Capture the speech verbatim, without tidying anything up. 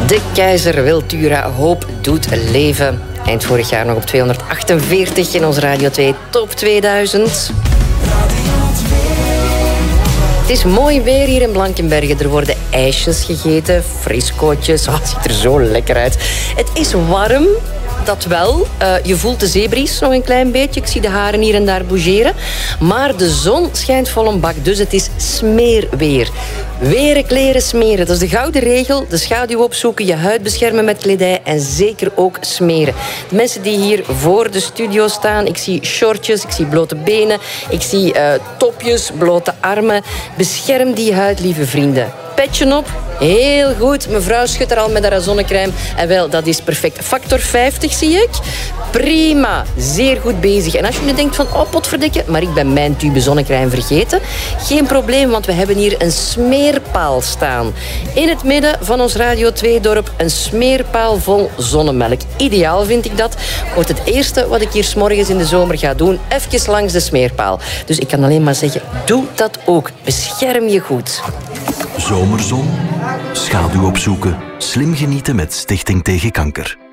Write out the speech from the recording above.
De Keizer Wiltura Hoop doet leven. Eind vorig jaar nog op tweehonderdachtenveertig in ons Radio twee Top tweeduizend. Het is mooi weer hier in Blankenberge. Er worden ijsjes gegeten, friscootjes. Oh, het ziet er zo lekker uit. Het is warm, dat wel. Uh, je voelt de zeebries nog een klein beetje. Ik zie de haren hier en daar bougeren. Maar de zon schijnt vol een bak, dus het is smeerweer. Weren, kleren, smeren. Dat is de gouden regel. De schaduw opzoeken, je huid beschermen met kledij en zeker ook smeren. De mensen die hier voor de studio staan, ik zie shortjes, ik zie blote benen, ik zie uh, topjes, blote armen. Bescherm die huid, lieve vrienden. Petje op. Heel goed. Mevrouw schudt er al met haar zonnecrème. En wel, dat is perfect. Factor vijftig zie ik. Prima. Zeer goed bezig. En als je nu denkt van, oh potverdikke, maar ik ben mijn tube zonnecrème vergeten. Geen probleem, want we hebben hier een smeerpaal staan. In het midden van ons Radio twee-dorp een smeerpaal vol zonnemelk. Ideaal vind ik dat. Wordt het eerste wat ik hier 's morgens in de zomer ga doen. Even langs de smeerpaal. Dus ik kan alleen maar zeggen, doe dat ook. Bescherm je goed. Zomerzon, schaduw opzoeken, slim genieten met Stichting Tegen Kanker.